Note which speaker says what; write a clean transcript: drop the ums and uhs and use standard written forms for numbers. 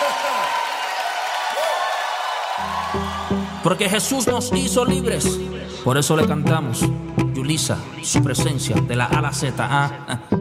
Speaker 1: Porque Jesús nos hizo libres. Por eso le cantamos Yulisa, su presencia de la A a la Z.